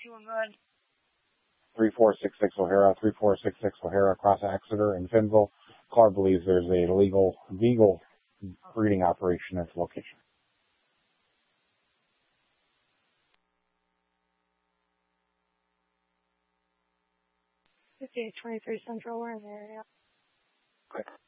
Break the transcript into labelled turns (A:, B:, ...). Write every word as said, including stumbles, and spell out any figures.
A: two one, go ahead.
B: three four six six O'Hara, three four six six O'Hara across Exeter and Finsville. Caller believes there's a legal, legal breeding operation at the location.
A: fifty-eight twenty-three Central, we're in the area.
B: Okay.